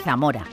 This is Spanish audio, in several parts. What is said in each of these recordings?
Zamora.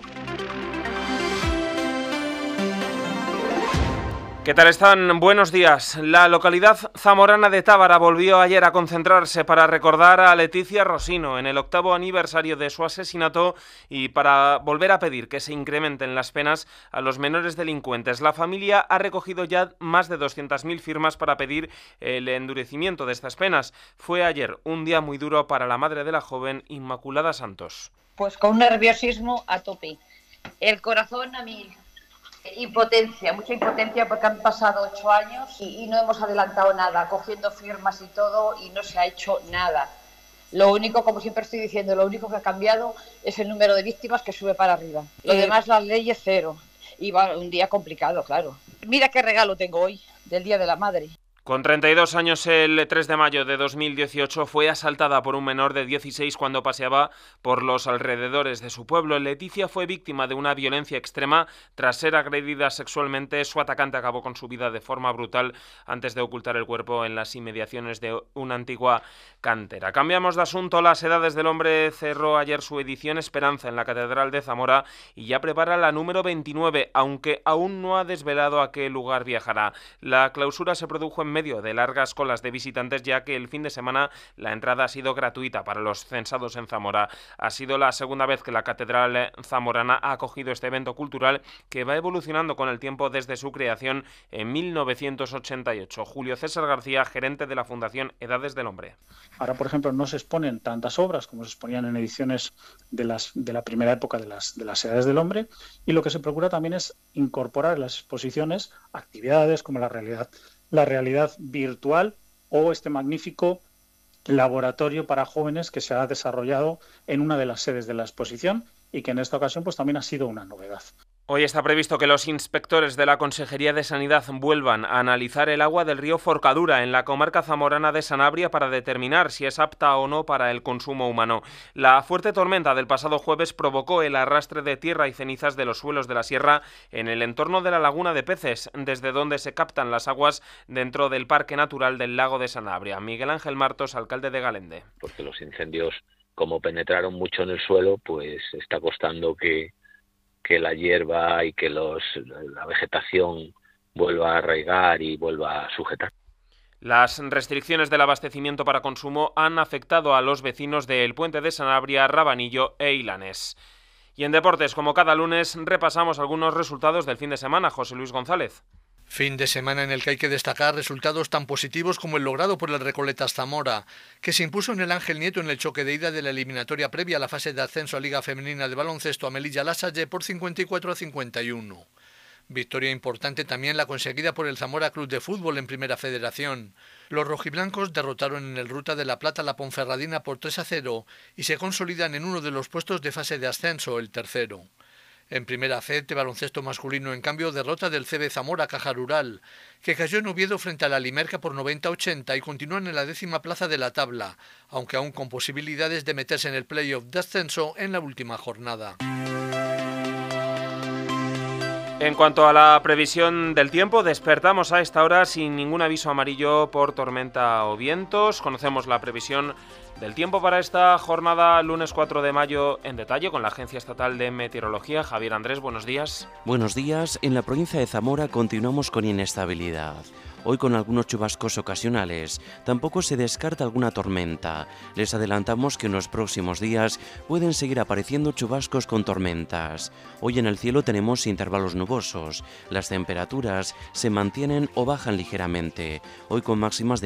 ¿Qué tal están? Buenos días. La localidad zamorana de Tábara volvió ayer a concentrarse para recordar a Leticia Rosino en el 8º aniversario de su asesinato y para volver a pedir que se incrementen las penas a los menores delincuentes. La familia ha recogido ya más de 200.000 firmas para pedir el endurecimiento de estas penas. Fue ayer un día muy duro para la madre de la joven, Inmaculada Santos. Pues con un nerviosismo a tope, el corazón a mil. Impotencia, mucha impotencia porque han pasado 8 años y no hemos adelantado nada, cogiendo firmas y todo y no se ha hecho nada. Lo único, como siempre estoy diciendo, lo único que ha cambiado es el número de víctimas que sube para arriba. Lo demás, las leyes cero. Y va un día complicado, claro. Mira qué regalo tengo hoy, del Día de la Madre. Con 32 años, el 3 de mayo de 2018 fue asaltada por un menor de 16 cuando paseaba por los alrededores de su pueblo. Leticia fue víctima de una violencia extrema. Tras ser agredida sexualmente, su atacante acabó con su vida de forma brutal antes de ocultar el cuerpo en las inmediaciones de una antigua cantera. Cambiamos de asunto. Las Edades del Hombre cerró ayer su edición Esperanza en la Catedral de Zamora y ya prepara la número 29, aunque aún no ha desvelado a qué lugar viajará. La clausura se produjo en medio de largas colas de visitantes, ya que el fin de semana la entrada ha sido gratuita para los censados en Zamora. Ha sido la segunda vez que la Catedral Zamorana ha acogido este evento cultural que va evolucionando con el tiempo desde su creación en 1988. Julio César García, gerente de la Fundación Edades del Hombre. Ahora, por ejemplo, no se exponen tantas obras como se exponían en ediciones de la primera época de las Edades del Hombre, y lo que se procura también es incorporar en las exposiciones actividades como la realidad virtual o este magnífico laboratorio para jóvenes que se ha desarrollado en una de las sedes de la exposición y que en esta ocasión pues también ha sido una novedad. Hoy está previsto que los inspectores de la Consejería de Sanidad vuelvan a analizar el agua del río Forcadura en la comarca zamorana de Sanabria para determinar si es apta o no para el consumo humano. La fuerte tormenta del pasado jueves provocó el arrastre de tierra y cenizas de los suelos de la sierra en el entorno de la laguna de Peces, desde donde se captan las aguas dentro del Parque Natural del Lago de Sanabria. Miguel Ángel Martos, alcalde de Galende. Porque los incendios, como penetraron mucho en el suelo, pues está costando que la hierba y que la vegetación vuelva a arraigar y vuelva a sujetar. Las restricciones del abastecimiento para consumo han afectado a los vecinos del Puente de Sanabria, Rabanillo e Ilanes. Y en deportes, como cada lunes, repasamos algunos resultados del fin de semana. José Luis González. Fin de semana en el que hay que destacar resultados tan positivos como el logrado por el Recoletas Zamora, que se impuso en el Ángel Nieto en el choque de ida de la eliminatoria previa a la fase de ascenso a Liga Femenina de Baloncesto a Melilla-Lasalle por 54-51. Victoria importante también la conseguida por el Zamora Club de Fútbol en Primera Federación. Los rojiblancos derrotaron en el Ruta de la Plata a la Ponferradina por 3-0 y se consolidan en uno de los puestos de fase de ascenso, el tercero. En Primera Fed de baloncesto masculino, en cambio, derrota del CB Zamora Caja Rural, que cayó en Oviedo frente a la Limerca por 90-80 y continúan en la 10ª plaza de la tabla, aunque aún con posibilidades de meterse en el playoff de ascenso en la última jornada. En cuanto a la previsión del tiempo, despertamos a esta hora sin ningún aviso amarillo por tormenta o vientos. Conocemos la previsión del tiempo para esta jornada, lunes 4 de mayo, en detalle con la Agencia Estatal de Meteorología. Javier Andrés, buenos días. Buenos días. En la provincia de Zamora continuamos con inestabilidad. Hoy con algunos chubascos ocasionales. Tampoco se descarta alguna tormenta. Les adelantamos que en los próximos días pueden seguir apareciendo chubascos con tormentas. Hoy en el cielo tenemos intervalos nubosos. Las temperaturas se mantienen o bajan ligeramente. Hoy con máximas de